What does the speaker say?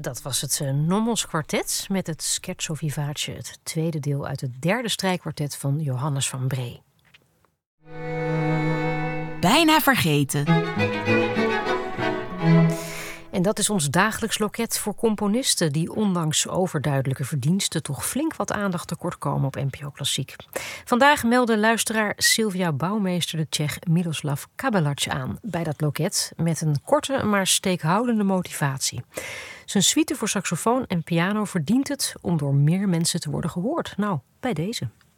Dat was het Nommels kwartet met het Scherzo Vivace, het tweede deel uit het derde strijkkwartet van Johannes van Bree. Bijna vergeten. En dat is ons dagelijks loket voor componisten die ondanks overduidelijke verdiensten toch flink wat aandacht tekort komen op NPO Klassiek. Vandaag meldde luisteraar Sylvia Bouwmeester de Tsjech Miroslav Kabelac aan bij dat loket met een korte maar steekhoudende motivatie. Zijn suite voor saxofoon en piano verdient het om door meer mensen te worden gehoord. Nou, bij deze.